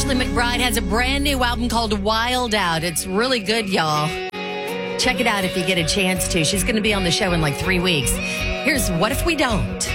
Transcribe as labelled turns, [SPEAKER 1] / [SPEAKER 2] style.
[SPEAKER 1] Ashley McBryde has a brand new album called Wild Out. It's really good, y'all. Check it out if you get a chance to. She's going to be on the show in like 3 weeks. Here's What If We Don't.